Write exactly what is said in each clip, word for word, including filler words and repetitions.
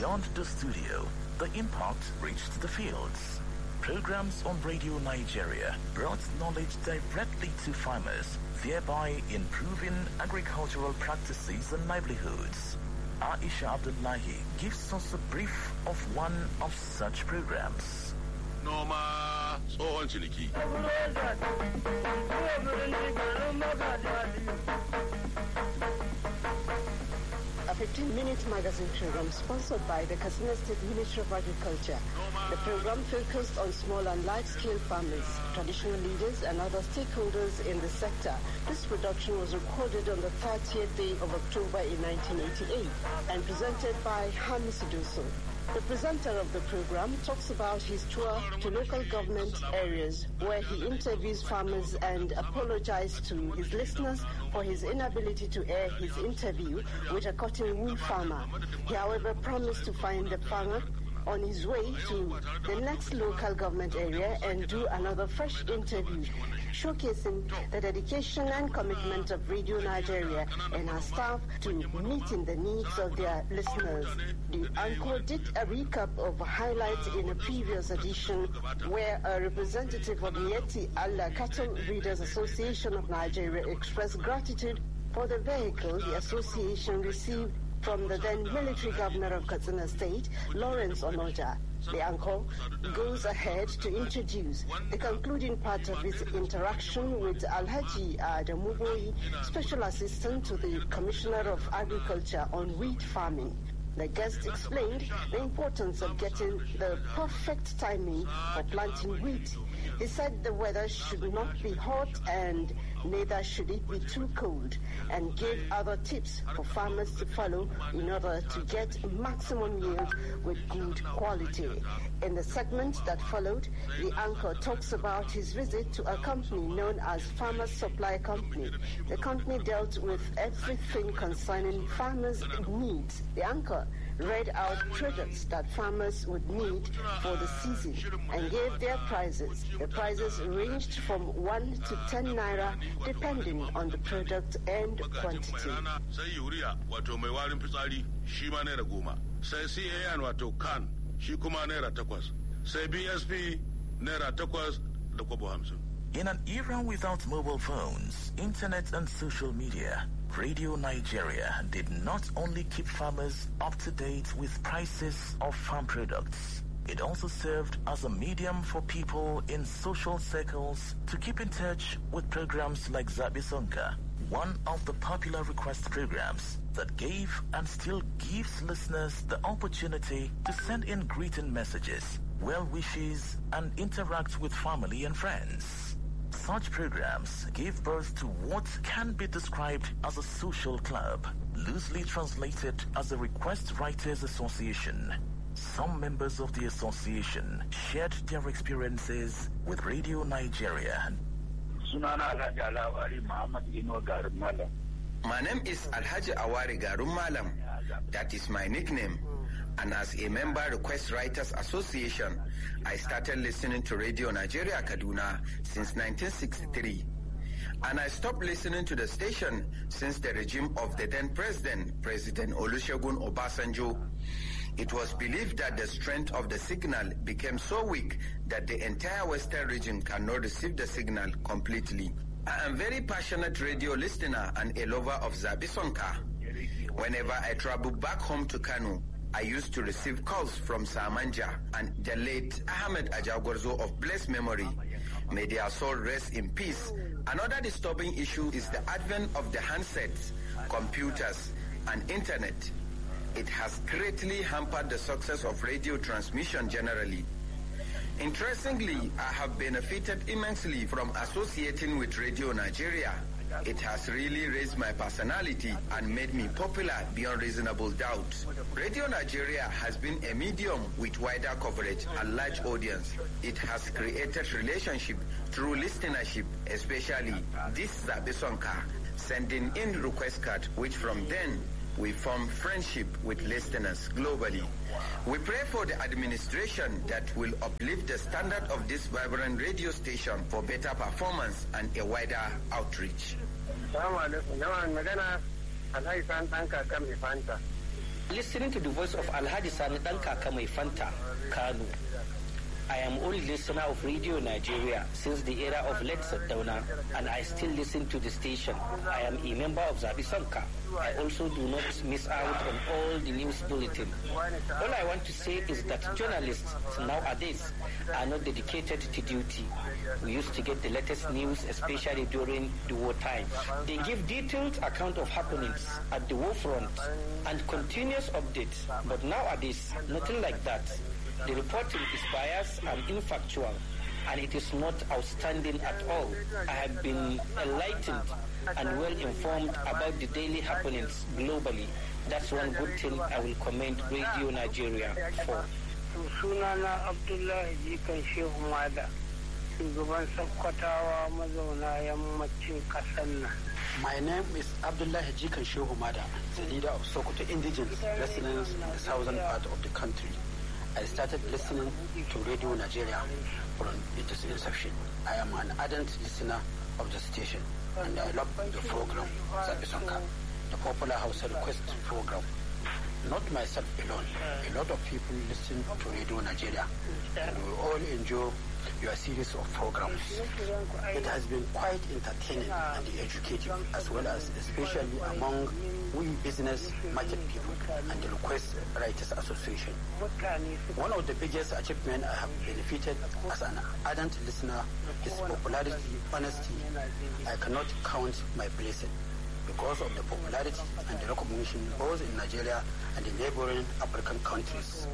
Beyond the studio, the impact reached the fields. Programs on Radio Nigeria brought knowledge directly to farmers, thereby improving agricultural practices and livelihoods. Aisha Abdullahi gives us a brief of one of such programs. Noma tsohon ciniki. A fifteen-minute magazine program sponsored by the Katsina State Ministry of Agriculture. The program focused on small and large-scale farmers, traditional leaders, and other stakeholders in the sector. This production was recorded on the thirtieth day of October in nineteen eighty-eight and presented by Hamis Duso. The presenter of the program talks about his tour to local government areas where he interviews farmers and apologizes to his listeners for his inability to air his interview with a cotton wool farmer. He, however, promised to find the farmer on his way to the next local government area and do another fresh interview, showcasing the dedication and commitment of Radio Nigeria and her staff to meeting the needs of their listeners. The anchor did a recap of highlights in a previous edition where a representative of Mieti Allah Cattle Breeders Association of Nigeria expressed gratitude for the vehicle the association received from the then military governor of Katsina State, Lawrence Onoja. The anchor goes ahead to introduce the concluding part of his interaction with Alhaji Adamu Boyi, Special Assistant to the Commissioner of Agriculture on wheat farming. The guest explained the importance of getting the perfect timing for planting wheat. He said the weather should not be hot and neither should it be too cold, and gave other tips for farmers to follow in order to get maximum yield with good quality. In the segment that followed, the anchor talks about his visit to a company known as Farmers Supply Company. The company dealt with everything concerning farmers' needs. The anchor read out products that farmers would need for the season and gave their prices. The prices ranged from one to ten naira depending on the product and quantity. Sai urea wato mai warin fitsari shi ma naira goma. Sai C A N wato can shi kuma naira takwas. Sai B S P naira takwas da kwabo hamsin. In an era without mobile phones, internet and social media, Radio Nigeria did not only keep farmers up to date with prices of farm products, it also served as a medium for people in social circles to keep in touch with programs like Zabi Sonka, one of the popular request programs that gave and still gives listeners the opportunity to send in greeting messages, well wishes, and interact with family and friends. Such programs gave birth to what can be described as a social club, loosely translated as a Request Writers Association. Some members of the association shared their experiences with Radio Nigeria. My name is Alhaji Awari Garum Malam. That is my nickname. And as a member Request Writers Association, I started listening to Radio Nigeria Kaduna since nineteen sixty-three. And I stopped listening to the station since the regime of the then president, President Olusegun Obasanjo. It was believed that the strength of the signal became so weak that the entire western region cannot receive the signal completely. I am a very passionate radio listener and a lover of Zabi Sonka. Whenever I travel back home to Kano, I used to receive calls from Samanja and the late Ahmed Ajagorzo of blessed memory. May their soul rest in peace. Another disturbing issue is the advent of the handsets, computers, and internet. It has greatly hampered the success of radio transmission generally. Interestingly, I have benefited immensely from associating with Radio Nigeria. It has really raised my personality and made me popular beyond reasonable doubt. Radio Nigeria has been a medium with wider coverage and large audience. It has created relationship through listenership, especially this Zabi Sonka, sending in request card, which from then we form friendship with listeners globally. We pray for the administration that will uplift the standard of this vibrant radio station for better performance and a wider outreach. Listening to the voice of Alhaji Sani Dan Kaka Mai Fanta, Kano. I am only listener of Radio Nigeria since the era of Led Sardauna, and I still listen to the station. I am a member of Zabi Sonka. I also do not miss out on all the news bulletin. All I want to say is that journalists nowadays are not dedicated to duty. We used to get the latest news, especially during the war time. They give detailed account of happenings at the war front and continuous updates, but nowadays, nothing like that. The reporting is biased and infactual, and it is not outstanding at all. I have been enlightened and well informed about the daily happenings globally. That's one good thing I will commend Radio Nigeria for. Sunana Abdullahi Jikan Shehu Mada, shugaban Sakkwatawa mazauna yammacin kasar nan. My name is Abdullahi Jikan Shehu Mada, the leader of Sokoto indigenous residents in the southern part of the country. I started listening to Radio Nigeria from its inception. I am an ardent listener of the station, and I love the program Zabi Sonka, the popular house request program. Not myself alone. A lot of people listen to Radio Nigeria, and we all enjoy your series of programs. It has been quite entertaining and educative, as well as especially among we business market people and the Request Writers Association. One of the biggest achievements I have benefited as an ardent listener is popularity, honesty. I cannot count my blessing because of the popularity and the recognition both in Nigeria and the neighboring African countries.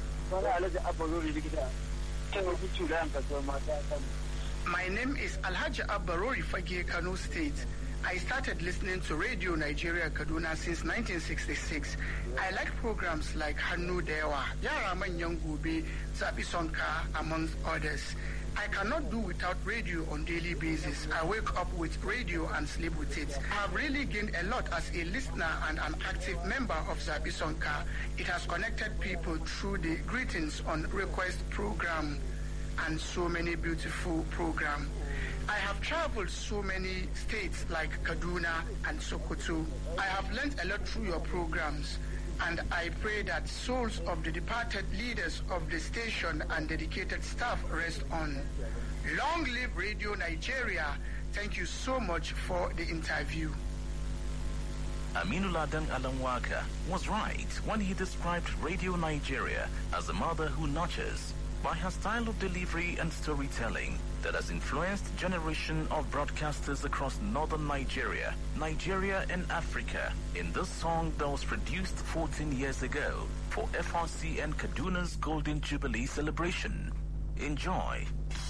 My name is Alhaji Abbarori Fage, Kano State. I started listening to Radio Nigeria Kaduna since nineteen sixty-six. I like programs like Hannu Dewa, Yara Manyan Gobe, Zabi Sonka, amongst others. I cannot do without radio on daily basis. I wake up with radio and sleep with it. I have really gained a lot as a listener and an active member of Zabi Sonka. It has connected people through the greetings on request program and so many beautiful programs. I have traveled so many states like Kaduna and Sokoto. I have learned a lot through your programs, and I pray that souls of the departed leaders of the station and dedicated staff rest on. Long live Radio Nigeria. Thank you so much for the interview. Aminuladan Alamwaka was right when he described Radio Nigeria as a mother who nurtures by her style of delivery and storytelling that has influenced generation of broadcasters across northern Nigeria, Nigeria and Africa in this song that was produced fourteen years ago for F R C and Kaduna's Golden Jubilee celebration. Enjoy.